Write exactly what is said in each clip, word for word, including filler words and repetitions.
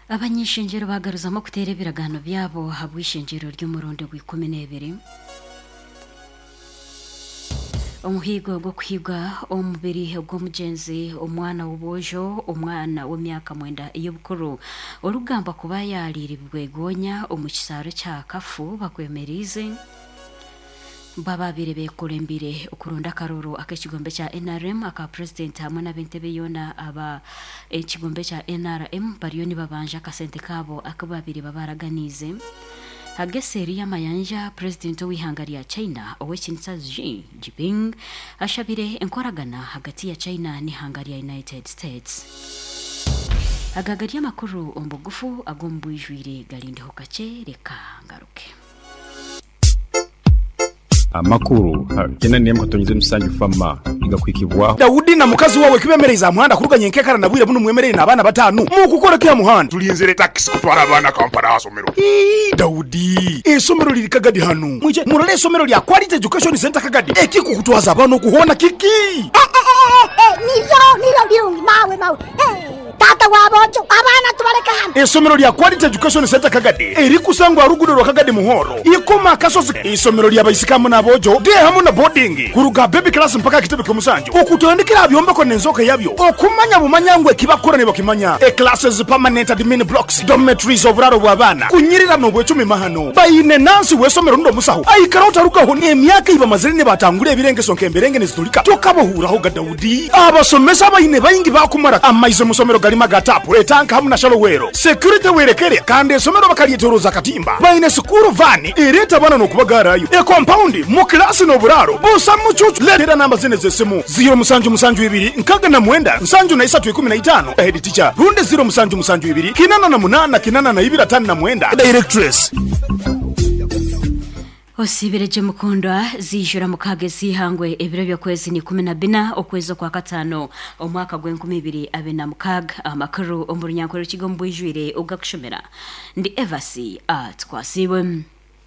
abanyishingiro bagaruzamo kutera ibiragano byabo habwishingiro ry'umurundi w'ikumi n'ebiri umuhigo go kwibwa umubiri bw'umugenzi umwana w'ubojo umwana w'imyaka mwenda y'ubukuru urugamba kuba yariribwe gonya umukisaro cya kafu bakwemerize baba birebe kurembire ukurunda karoro akakigombe cya N R M aka president hamwe na bentebe yona aba ekigombe cya N R M bariyoni babanje akasente kabo akababiri babaraganize hageseri y'amayanja president w'ihangari ya China owechinsa Xi Jinping ashabire enkoragana hagati ya China n'ihangari ya United States agagari y'amakuru ombugufu agombwijwire galinde hokache reka ngaruke amakuru kena niye mukatonyeze musanju fama igakwikibwa Daudi na mukazi wawe kibemereza muhanda kuruganye nkekara nabwire buno mwemerere nabana batanu mu gukora kiya muhanda tulinzere taxi kutwara abana kampara hasomero Daudi esomero liri Kagadi hano muje murale esomero lya Quality Education Center Kagadi eki kukutwaza abana kuhona kiki eh eh eh nivyo nivyo byungi mawe mawe eh tata wabojo abana tubareka hano esomero lya Quality Education Center Kagadi eri kusangwa rugudo rwa Kagadi muhoro ikoma kasozi esomero lya bayisikamu nabojo de hamu na boarding kuruga baby class mpaka kitebe kumusanjo okutondekera byombe ko nenzoka yabyo okumanya bumanyangwe kibakorane bakimanya e classes permanent admin blocks dormitories oburaro bw'abana kunyirira no bwecumi mahano bayine nansi wesomero ndo musaho ayikarota rukaho emyaka iba mazirine batangure ebirengeso nkemberenge nezitulika tokabohuraho ga Daudi abasomesa bayine bayingi bakumara amaize musomero galima gatapo etanka hamu na shalowero security werekere kandi esomero bakalietoroza katimba bayine school van ireta bana no kubagarayo e compound mu class no buraro busa mucucu letera namba zine zesemu zero musanju musanju ibiri nkaga na mwenda nsanju na isatu ikumi na itano head teacher runde zero musanju musanju ibiri kinana na munana kinana na ibira tani na mwenda directress Osibireje mukundwa zijura mukagezi hangwe ebiro byo kwezi ni kumi na bina okwezo kwa katano omwaka gwe nkumi ibiri abena mukaga amakuru omurunyankoro kigombwijwire ugakushomera ndi Evasi at kwasiwe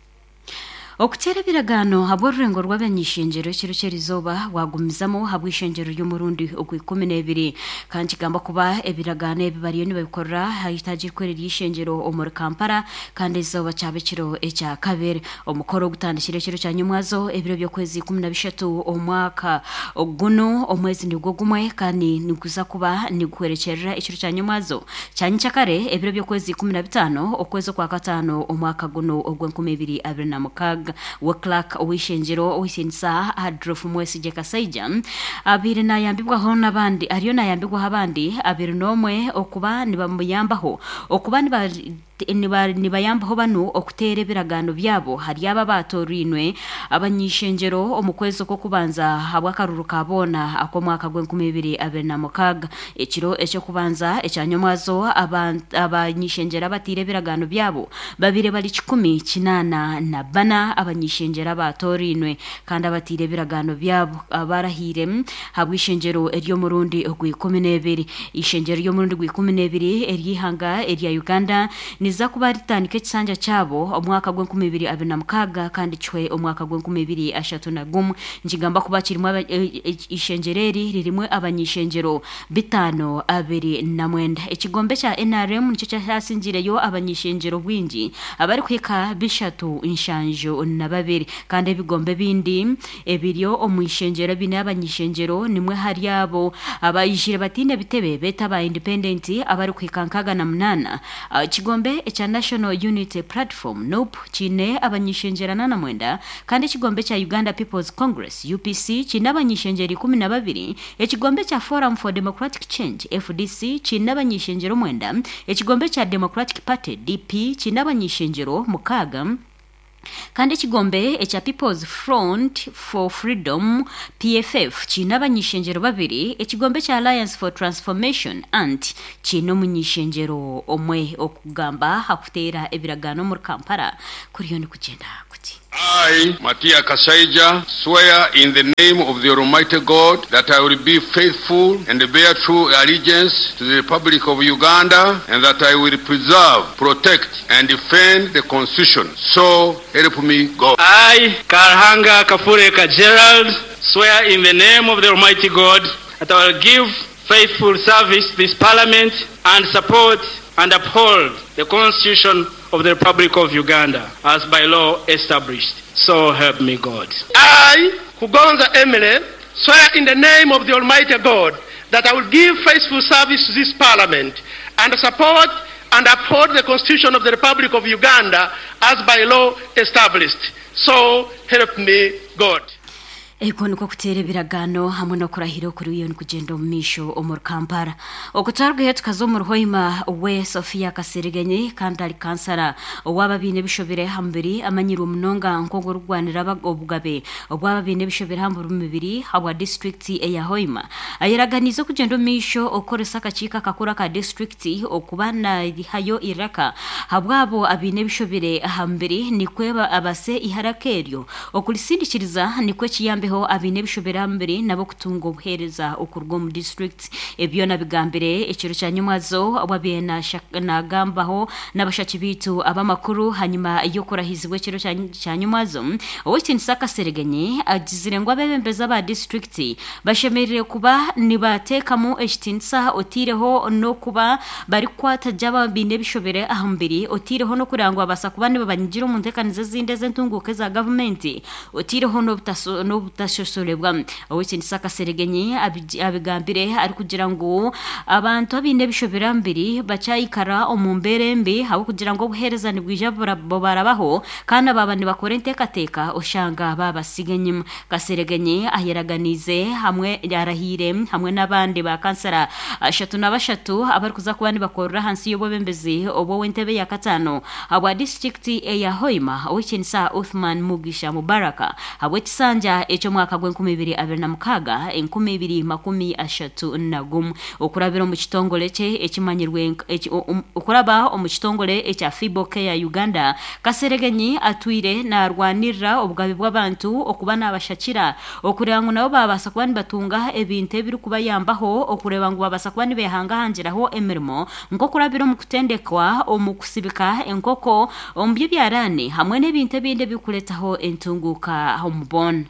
okutera biragano habworengo rw'abanyishingiro kirukerizoba wagumizamo habwishengero y'umurundi okwi n'ebiri kandi gamba kuba ebiragano ebibariyo nibabikora hayitaje kwerera ishengero omuri Kampala kandi izoba cyabekiro echa kabere omukoro gutandikira kiro cya nyumwazo ebiro byo kwezi kumi na bishatu omwaka oguno omwezi nibwo gumwe kandi nikuza kuba nigwerekerera ikiro cya nyumwazo cyanye cyakare ebiro byo kwezi kumi na bitano okwezo kwa katano omwaka guno ogwe nkumi ibiri abiri na mukaga wa Clark owishenjero owisinsa Adolf Mwesije Kasaija abiri na yambibwa ho nabandi ariyo na yambibwa abandi abiri nomwe okuba nibamuyambaho okuba niba niba nibayambaho bano okutera biragano byabo hari aba batorinwe abanyishengero omukwezo ko kubanza habwa karuru kabona akomwaka gwe nkumi ibiri abiri na mukaga ekiro echo kubanza ecyanyomwazo abanyishengera batire biragano byabo babire bali kikumi kinana na bana abanyishengera batorinwe kandi abatire biragano byabo abarahire habwishengero eryo murundi ogwi kumi n'ebiri ishengero ryo murundi gwi kumi n'ebiri erihanga erya Uganda niza kuba ritanike kisanja cyabo omwaka gwe nkumi ibiri abiri na mukaga kandi chwe omwaka gwe nkumi ibiri ashatu na gumu njigamba kuba kirimo ishengereri ririmwe abanyishengero bitano abiri na mwenda ekigombe cya N R M nicyo cyasingireyo abanyishengero bwingi abari kwika bishatu inshanjo na babiri kandi bigombe bindi ebiriyo omwishengero bine abanyishengero nimwe hari yabo abayishire batine bitebe beta ba independent abari kwikankaga na munana kigombe cha National Unity Platform nope chine abanyishengerana na mwenda kandi kigombe cha Uganda People's Congress U P C chine abanyishengeri kumi na babiri ekigombe cha Forum for Democratic Change F D C chine abanyishengero mwenda ekigombe cha Democratic Party D P chine abanyishengero mukaga kandi kigombe echa People's Front for Freedom P F F china abanyishengero babiri ekigombe cha Alliance for Transformation anti chino munyishengero omwe okugamba hakutera ebiragano muri Kampala kuriyo ni kugenda kuti I, Matia Kasaija, swear in the name of the Almighty God that I will be faithful and bear true allegiance to the Republic of Uganda and that I will preserve, protect and defend the Constitution. So help me God. I, Karhanga Kafureka Gerald, swear in the name of the Almighty God that I will give faithful service to this Parliament and support and uphold the Constitution of the Republic of Uganda as by law established. So help me God. I, Kugonza Emile, swear in the name of the Almighty God that I will give faithful service to this Parliament and support and uphold the Constitution of the Republic of Uganda as by law established. So help me God. Eko nuko kutere biragano hamwe no kurahiro kuri uyo kugenda umisho omur Kampala okutarwe yetu kazomur hoima we Sofia Kasirigenye kandi ari kansara wababine bishobire hambiri amanyiru mnonga nkongo rugwanira bagobugabe wababine bishobire hamburu mibiri hawa district ya hoima ayiraganizo kugenda umisho okoresa kachika kakura ka district okubana hayo iraka habwabo abine bishobire hambiri nikweba abase iharakeryo okulisindikiriza nikwe kiyambe ho abine bishobera mbere nabo kutunga obuhereza okurwo mu district ebyo nabigambire ekiro cyanyumazo ababena nagambaho nabashaki bitu abamakuru hanyuma yo kurahizibwe ekiro cyanyumazo Austin Sakaseregenye agizire ngo abebembeza ba district bashemerere kuba nibatekamo ekitinsa otireho no kuba bari kwata jaba bine bishobere ahambiri otireho no kurangwa basakuba ne babanyigiro mu ntekanize zinde zentunguke za government otireho no butaso no tashosolebwa Austin Sakaseregenye abigambire ari kugira ngo abantu abine bishobera mbiri bacayikara omumbere mbi hawo kugira ngo buhereza ni bwijabura barabaho kandi ababani bakorente kateka oshanga babasigenye Kaseregenye aheraganize hamwe yarahire hamwe nabandi ba kansara ashatu nabashatu abari kuza kubani bakorera hansi yobo bembezi obo wentebe ya katano aba district ya Hoima Austin Sa Uthman Mugisha Mubaraka habwe tisanja echo mwaka gwenkumi ibiri abiri na mukaga enkumi ibiri makumi ashatu nagum okurabira mu kitongole cye ekimanyirwe okuraba mu kitongole ekya Fiboke ya Uganda Kaseregenye atwire na rwanira obugabi bw'abantu okubana abashakira okurango nabo babasa kubani batunga ebintu ebiri kubayambaho okureba ngo babasa kubani behanga hanjiraho emirimo ngo kurabira mu kutendekwa omukusibika enkoko ombye byarane hamwe n'ebintu ebinde bikuletaho entunguka homubon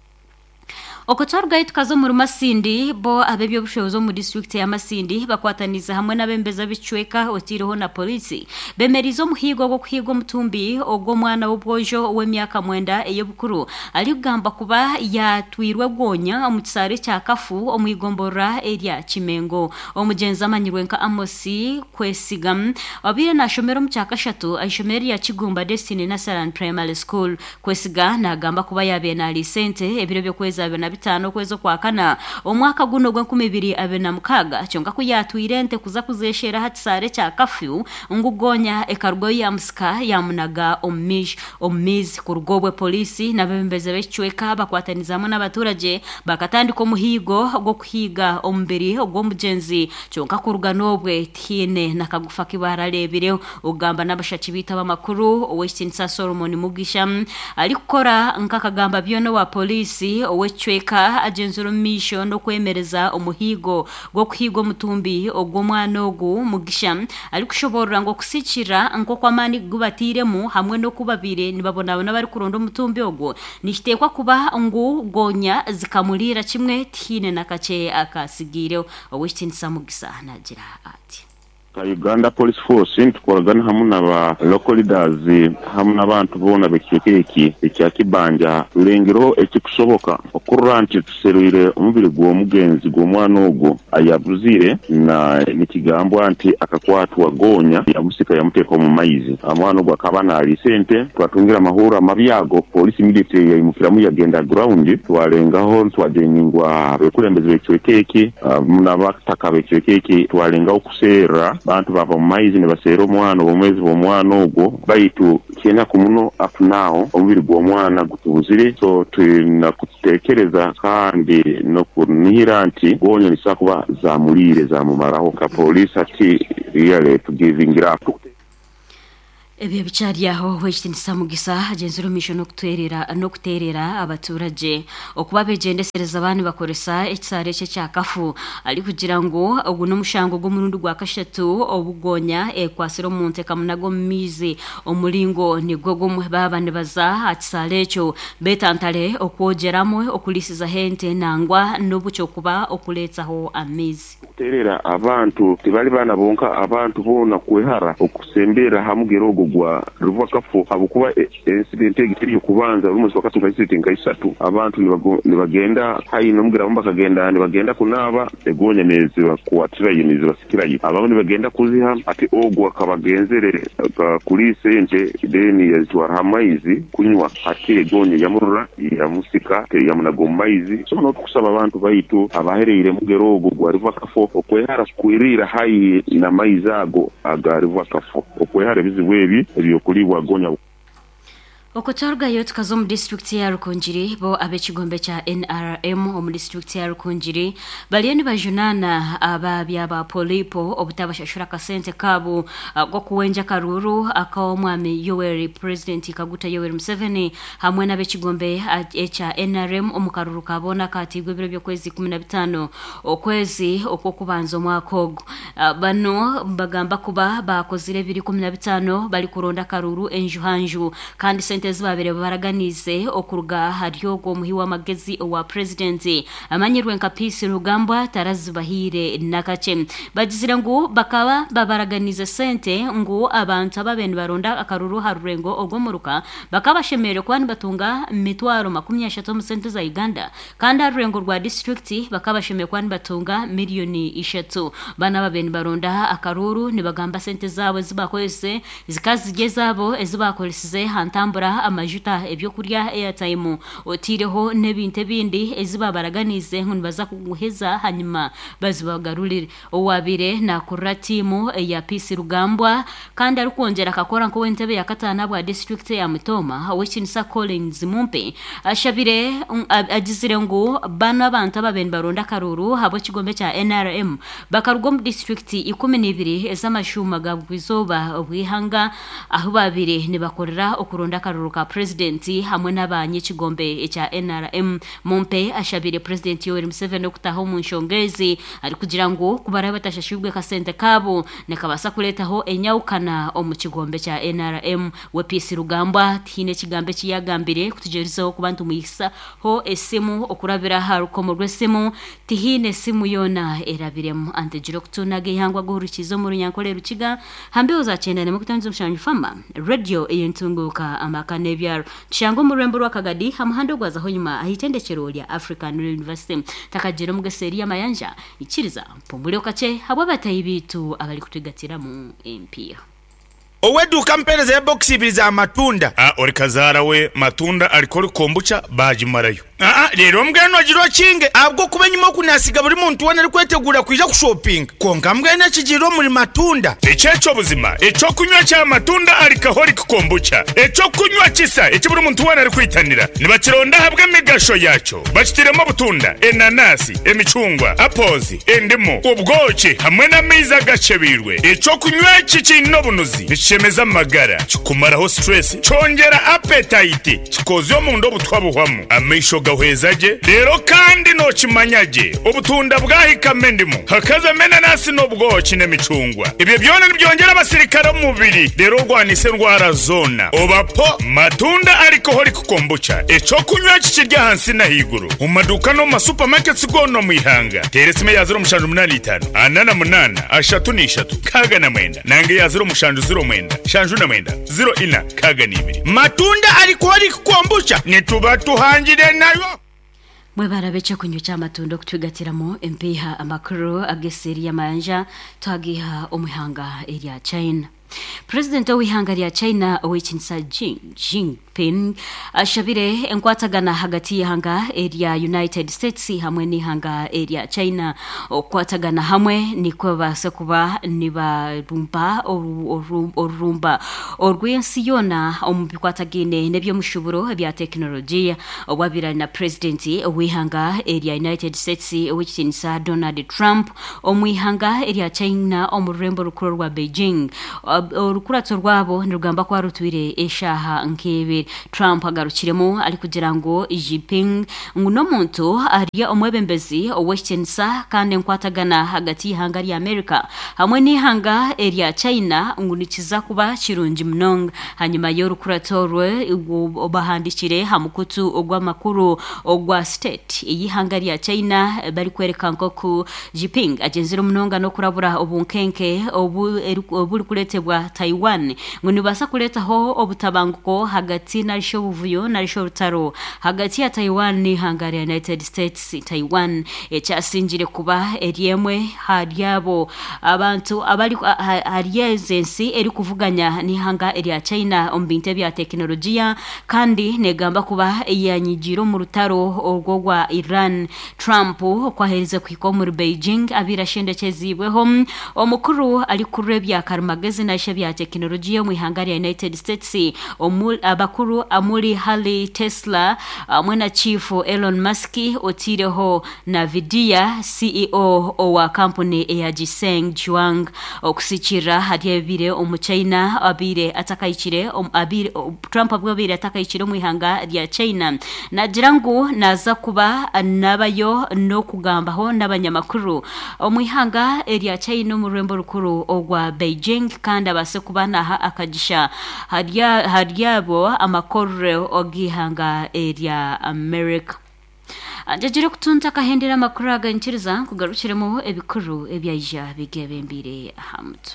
Okotorga itukazo mu Masindi bo abebyo bushozo mu district ya Masindi bakwataniza hamwe nabembeza bicweka otireho na polisi bemerizo muhigo go kuhigo mutumbi ogwo mwana w'ubwojo w'emyaka mwenda eyobukuru ali kugamba kuba yatwirwe gonya omutsare cya kafu omuigombora area Chimengo omugenza manyirwenka Amosi Kwesigam abire na shomero mu cyakashatu ayishomeri ya Kigumba Destiny Nasaran Primary School Kwesiga nagamba kuba yabena licence ebiro byo kweza na bitano kwezo kwa kana omwaka guno gwa nkumi ibiri abiri na mukaga cyonga kuyatwirente kuza kuzeshera hatsare cya kafyu ngugonya ekargo ya mska yamunaga omish omiz kurugobwe polisi nabembeze becweka bakwatanizamo n'abaturage bakatandika muhigo go kuhiga omberi ogwo mugenzi cyonga kuruganobwe tine nakagufa kibararebire ugamba nabashaki bita bamakuru Western Solomon Mugisha alikora nkakagamba byono wa polisi owechweka agenzura misho no kwemereza umuhigo go kuhigo mutumbi ogwo mwana ogu Mugisha ari kushobora ngo kusikira nko kwamani gubatiremu hamwe no kubabire nibabona bari kurondo mutumbi ogwo nishitekwa kuba ngo gonya zikamurira kimwe tine nakache akasigire Western Samugisa nagira ati Uganda Police Force tukoragana hamwe n'aba local leaders hamwe n'abantu bona bekekeki ekya kibanja urengero ekikushoboka okuranti tuseruire umubiri gwo mugenzi gwo mwana ogo ayabuzire na nikigambo anti akakwatwa gonya yamusika yamuteka mu maizi amwana ogo akabana ali sente twatungira mahura mabyago police military yimufiramu yagenda ground twalengaho twadengingwa bekulembeze bekekeki n'abataka bekekeki twalengaho kusera bantu bava mu maizi ne basera omwana omwezi w'omwana ogwo baitu kiena kumuno up now omubiri gw'omwana gutubuzire so tunakutekereza kandi no kunihira nti gonya nisakuba zamulire zamumaraho ka police ati really to giving it up Ebyo bicyariyaho Western Samugisa agenzura mishono kuterera no kuterera abaturage okuba begendesereza abandi bakoresa ekisare cye cyakafu ari kugira ngo ubu no mushango go murundi gwa kashatu obugonya ekwasiro munteka munago mizi omulingo ni gogo babane baza akisare cyo betantale okwogeramo okulisiza hente nangwa nobucyo kuba okuletsaho amizi kuterera abantu tibali bana bonka abantu bona kwehara okusembera hamugero gwa ruvakafu abukuba incident egitiri kubanza umuzi wakatunga incident nk'isatu abantu nibagenda hayi nomugera mba kagenda nibagenda kunaba egonye nezi bakwatira yimizi basikirayi abantu nibagenda kuziha ati ogwa kabagenzere kuri sente deni yazwara hamaizi kunywa ati egonye yamurura yamusika yamunago maizi so no kusaba abantu bayitu abahereye mugero gwa ruvakafu okwehara kwirira hayi na maizago aga ruvakafu okwehara bizibwebi ebyo kulibwa gonya Okotarga yote kazo mu district ya Rukonjiri bo abechigombe cha N R M mu district ya Rukonjiri baliyeni bajunana ababya ba polipo obutabashashura kasente kabo go kuwenja karuru akawo mwami Yoweri President Kaguta Yoweri Museveni hamwe n'abechigombe cha N R M omukaruru kabona katigwe biro byo kwezi kumi na bitanu okwezi okokubanzo mwakogo bano bagamba kuba bakozire biri kumi na bitanu bali kuronda karuru enjuhanju kandi sente zibabere baraganize okuruga hariyo go muhiwa magezi wa president amanyirwe nkapisi rugambwa tarazubahire nakache bagizira ngo bakaba babaraganize sente ngo abantu ababene baronda akaruru harurengo ogomuruka bakabashemere kwani batunga mitwaro makumya eshatu mu sente za Uganda kandi harurengo rwa district bakabashemere kwani batunga miliyoni eshatu bana babene baronda akaruru nibagamba sente zabo zibakwese zikazigezabo ezibakolesize hantambura amajuta ebyo kurya airtime otireho nebinte bindi ezibabaraganize nkunibaza kuguheza hanyuma bazibagarurire owabire na kuratimu ya Peace Rugambwa kandi ari kongera akakora nko wentebe ya katana bwa district ya Mutoma Westinsa Collins Mumpe ashabire agizire ngo bana abantu ababene baronda karuru habo kigombe cha N R M bakarugo mu district ikumi n'ibiri ezamashuma gabwizoba obwihanga aho babire ne bakorera okuronda karuru ka president hamwe n'abanye kigombe cha N R M Mumpe ashabire president Yoweri Museveni okutaho mu nshongezi ari kugira ngo kubara batashashibwe kasente kabo nekabasa kuletaho enyaukana omu kigombe cha N R M we Peace Rugambwa tine kigambe kiyagambire kutujerizaho kubantu muyisa ho esimu okurabira harukomo rwesimu tihine simu yona erabiremu antejiro kutunage yangwa gurukizo mu runyankole rukiga hambe ozacenda ne mukutanzo mshanyu fama radio eyentunguka amakane byaro tushango mu rembo rwakagadi hamuhando gwazaho nyuma ahitendekero lya African University takagero mugeseri ya mayanja ikiriza pombule okache habwa batayibitu abali kutugatira mu M P Owedu kampereza ya box ibiri za matunda. Ah, orikazara we matunda alikori kombucha baji marayo. Ah, ah, rero mbwene wajiro kinge abwo kubenyuma kunasiga buri muntu wana ari kwetegura kwija ku shopping. Konga mbwene kigiro muri matunda. Echecho buzima, echo kunywa cha matunda alikahori kombucha. Echo kunywa kisa, echo buri muntu wana ari kwitanira. Nibakironda habwe migasho yacho. Bachitiremo butunda, enanasi, emicungwa, apples, endimo, ubwoki hamwe na miza gacebirwe. Echo kunywa kikino bunuzi. Chemeza magara chikumaraho stress chongera appetite chikozyo mu ndo butwabuhwamo amisho gahwezaje rero kandi no chimanyaje obutunda bwahikame ndimo hakaza mena nasi no bwoki n'emicungwa ibyo byone byongera abasirikare mu mubiri rero rwanise ndwara zona obapo matunda ariko hori kukombucha echo kunywa kikirya hansi na higuru mu maduka no ma supermarkets gono mu ihanga teresime ya zero mushanju munani itanu anana munana ashatu ni ishatu kaga na mwenda nange ya zero mushanju zero mwenda shanju na mwenda zero ina kaga nibiri matunda ariko ari kukombucha nituba tuhangire nayo mwe barabecha kunyo cha matundo kutugatiramo M P ha amakuru ageseri ya mayanja twagiha umuhanga area China President w'ihanga rya China Owechinsa Jing Jinping ashabire enkwatagana hagati y'ihanga area United States hamwe n'ihanga area China okwatagana hamwe niko base kuba nibarumba orumba orwensi yona omubikwatagine nebyo mushuburo bya teknolojia obabira na president w'ihanga area United States Owechinsa Donald Trump omwihanga area China omurembo rukuru rwa Beijing urukurato rwabo nirugamba kwa rutwire eshaha nkebe Trump agarukiremo ari kugira ngo Jinping nguno muntu ariya omwebembezi oweshensa kandi nkwatagana hagati y'ihanga rya America hamwe n'ihanga erya China ngunikiza kuba kirungi mnong hanyuma y'urukurato rwe obahandikire hamukutu ogwa makuru ogwa state y'ihanga rya China bari kwereka ngo ku Jinping agenzira mnonga no kurabura obunkenke obu obuli kuletebwa Taiwan nguni basa kuleta ho obutabanguko hagati na risho buvuyo na risho rutaro hagati ya Taiwan ni hangari ya United States Taiwan echasinjire kuba eriemwe haryabo abantu abali haryezensi eri kuvuganya ni hanga eri China ombinte bya teknolojia kandi negamba kuba yanyijiro mu rutaro ogogwa Iran Trump kwahereza kwiko muri Beijing abirashendekezibweho omukuru ali kurebya karumagezi na bya teknolojia mu hangari ya United States omul abakuru amuli Hali Tesla mwena chief Elon Musk otireho na Nvidia C E O wa company ya Jiseng Juang okusichira hadyebire omu China abire atakayikire abire Trump abwabire atakayikire mu ihanga rya China nagirangu naza kuba nabayo no kugambaho n'abanyamakuru omu ihanga rya China mu rembo rukuru ogwa Beijing kandi abase kubana akagisha harya haryabo amakoro ogihanga area America Anjajire kutunta kahendera makuru aganchiriza kugarukiremo ebikuru ebyayija bigebembire hamtu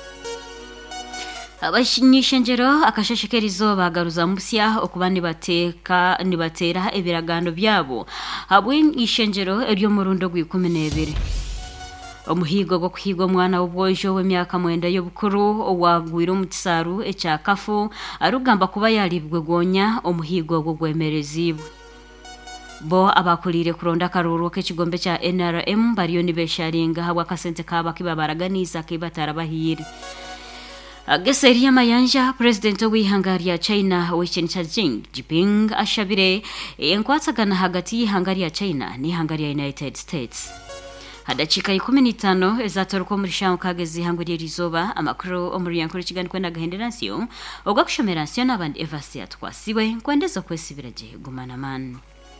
Abashinyishenjero akashashikerizo bagaruza musya okubani bateka nibatera ebiragano byabo habwin ishenjero eryo murundo gw'ikumi n'ebiri Omuhigo go kuhigo mwana w'ubwojo w'emyaka mwenda y'obukuru wagwira mutisaru ecyakafu arugamba kuba yaribwe gonya omuhigo go gwemerezibwe Bo abakulire kuronda karuru k'ekigombe cya N R M bariyo nibesharinga habwa kasente kaba kibabaraganiza kibatarabahiri Ageseri ya mayanja president w'ihangari ya China Wen Jinping ashabire enkwatagana hagati y'ihangari ya China n'ihangari ya United States Hadachika ikumi n'itanu ezatoruko muri shamu kagezi hanguriye rizoba amakuru omuri yankuru kigani kwenda gahenderansiyo ogakushomeransiyo n'abandi Evasia twasiwe kwendeza kwesibiraje gumana man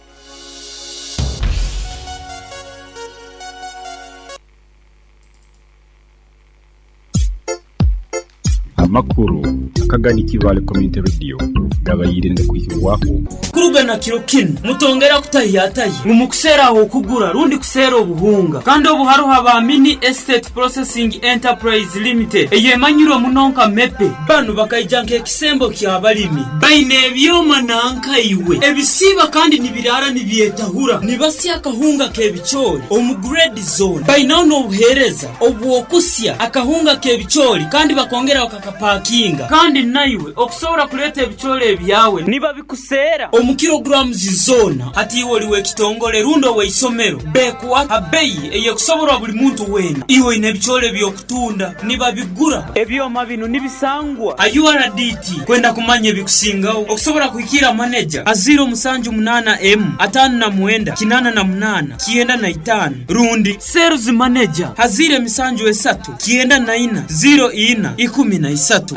Amakuru akagani kivale community radio gabayirinde kwikirwaho kurugana kirokin mutongera kutahiyataye ngumukusera aho kugura rundi kusera obuhunga kandi obuharo haba mini estate processing enterprise limited eyemanyiro munonka mepe banu bakayijanke kisembo kyabalimi baine byoma nanka iwe ebisiba kandi nibirara nibyetahura nibasya akahunga kebichori omu grade zone bainono obuhereza obuokusya akahunga kebichori kandi bakongera bakakapakinga kandi naiwe okusobora kuleta ebichori ebyawe niba bikusera omu kilograms zona ati woliwe kitongole rundo we isomero bekwa abeyi eye kusobora buli muntu wena iwe ine bichole byokutunda niba bigura ebyoma bino nibisangwa U R D T kwenda kumanye bikusingaho okusobora kuikira manager aziro musanju munana M atanu na mwenda kinana na munana kienda na itanu rundi sales manager hazire misanju esatu kienda na ina zero ina ikumi na isatu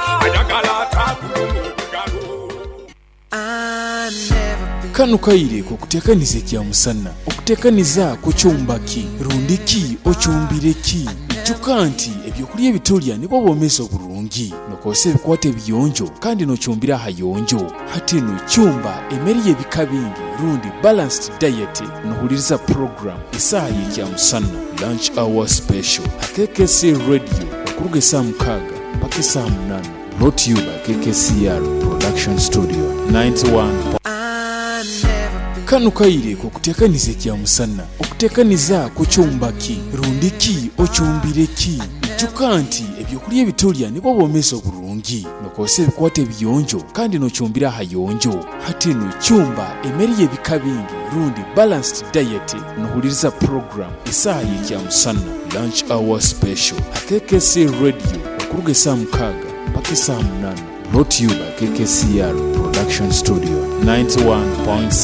Kanu kaire ko kutekanize kya musanna okutekaniza ku cyumbaki rundiki ocyumbireki cyukanti ebyo kuri ebitolya nibo bomeso burungi nokose bikwate biyonjo kandi no cyumbira hayonjo hati no cyumba emeriye bikabingi rundi balanced diet nohuliriza program isayi kya musanna lunch hour special hakekesi radio okuruge samukaga pakisa munana brought you by K K C R production studio ninety-one. Kanu kaire ko kutekanize kya musanna okutekaniza ku cyumbaki rundiki ocyumbireki cyukanti ebyo kuri ebitolya nibo bomeso burungi nokose bikwate biyonjo kandi no cyumbira hayonjo hati no cyumba emeriye bikabingi rundi balanced diet nohuliriza program isayi kya musanna lunch hour special hakekesi radio okuruge samukaga pakisa munana brought you by K K C R production studio ninety-one point seven.